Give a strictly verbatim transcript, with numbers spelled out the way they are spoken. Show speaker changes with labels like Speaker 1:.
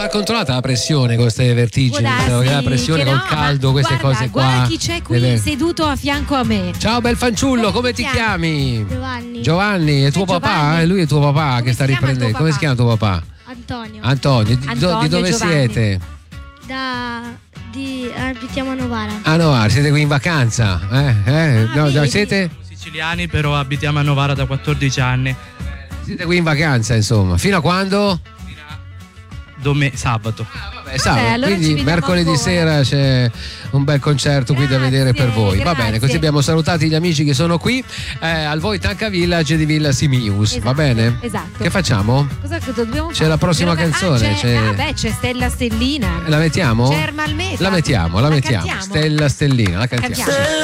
Speaker 1: va controllata la pressione con queste vertigini, la pressione col
Speaker 2: no,
Speaker 1: caldo, queste
Speaker 2: guarda,
Speaker 1: cose qua.
Speaker 2: Guarda chi c'è qui
Speaker 1: Deve...
Speaker 2: seduto a fianco a me.
Speaker 1: Ciao bel fanciullo, come, come ti chiami?
Speaker 3: Giovanni.
Speaker 1: Giovanni, è tuo papà?
Speaker 2: Giovanni.
Speaker 1: E lui è tuo papà
Speaker 2: Come
Speaker 1: che sta
Speaker 2: si chiama
Speaker 1: riprendendo.
Speaker 2: tuo
Speaker 1: Come si
Speaker 2: papà?
Speaker 1: chiama tuo papà?
Speaker 3: Antonio.
Speaker 1: Antonio, di,
Speaker 2: Antonio
Speaker 1: di dove
Speaker 2: e Giovanni.
Speaker 1: siete?
Speaker 3: Da di abitiamo a Novara.
Speaker 1: A Novara, siete qui in vacanza? Eh? Eh?
Speaker 2: Ah,
Speaker 1: no,
Speaker 2: vedi.
Speaker 1: siete?
Speaker 4: Siciliani, però abitiamo a Novara da quattordici anni.
Speaker 1: Siete qui in vacanza, insomma. Fino a quando?
Speaker 4: Dome- sabato.
Speaker 1: Beh, sabato,
Speaker 2: Vabbè, allora ci
Speaker 1: quindi
Speaker 2: vediamo
Speaker 1: mercoledì
Speaker 2: ancora.
Speaker 1: sera c'è un bel concerto qui da
Speaker 2: Grazie,
Speaker 1: vedere per voi. Va
Speaker 2: grazie.
Speaker 1: bene, così abbiamo salutato gli amici che sono qui eh, al Voitanca Village di Villa Simius.
Speaker 2: Esatto,
Speaker 1: Va bene?
Speaker 2: esatto.
Speaker 1: Che facciamo?
Speaker 2: Cosa dobbiamo fare?
Speaker 1: C'è la prossima
Speaker 2: Dobbiamo-
Speaker 1: canzone,
Speaker 2: Ah, c'è,
Speaker 1: c'è-
Speaker 2: ah, beh, c'è Stella Stellina.
Speaker 1: La mettiamo?
Speaker 2: C'è Ermal Meta.
Speaker 1: La mettiamo, la,
Speaker 2: La
Speaker 1: mettiamo.
Speaker 2: cantiamo?
Speaker 1: Stella Stellina, la cantiamo.
Speaker 2: Cantiamo.